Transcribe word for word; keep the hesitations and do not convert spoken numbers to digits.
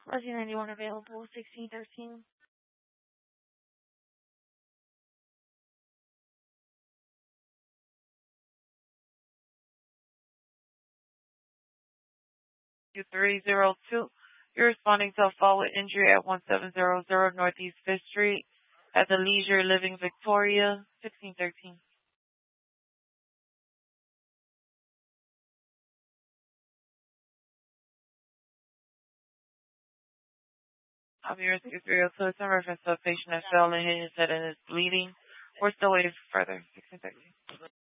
Fourteen ninety one available. Sixteen thirteen. three zero two. You're responding to a fall with injury at one seven zero zero Northeast fifth Street at the Leisure Living Victoria, sixteen thirteen. I'll be rescue three oh two. It's in reference to a patient that fell and hit his head and is bleeding. We're still waiting for further. sixteen thirteen.